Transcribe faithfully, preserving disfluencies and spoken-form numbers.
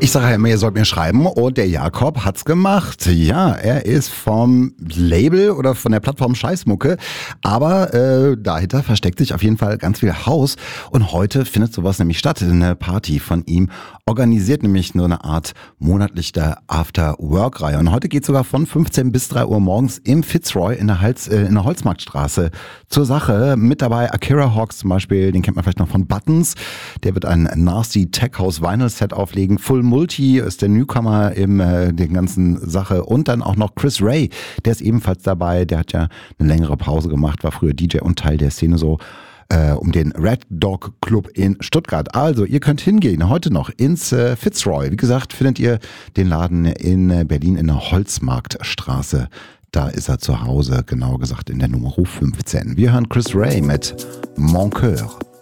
Ich sage ja immer, ihr sollt mir schreiben und der Jakob hat's gemacht. Ja, er ist vom Label oder von der Plattform Scheißmucke, aber äh, dahinter versteckt sich auf jeden Fall ganz viel Haus und heute findet sowas nämlich statt, eine Party von ihm, organisiert nämlich nur eine Art monatlicher After-Work-Reihe und heute geht sogar von fünfzehn bis drei Uhr morgens im Fitzroy in der, Hals, äh, in der Holzmarktstraße zur Sache. Mit dabei Akira Hawks zum Beispiel, den kennt man vielleicht noch von Buttons, der wird ein Nasty Tech House Vinyl Set auflegen, Full Multi ist der Newcomer in äh, der ganzen Sache und dann auch noch Chris Ray, der ist ebenfalls dabei, der hat ja eine längere Pause gemacht, war früher D J und Teil der Szene so äh, um den Red Dog Club in Stuttgart. Also ihr könnt hingehen, heute noch ins äh, Fitzroy. Wie gesagt, findet ihr den Laden in äh, Berlin in der Holzmarktstraße. Da ist er zu Hause, genauer gesagt in der Nummer fünfzehn. Wir hören Chris Ray mit Mon Coeur.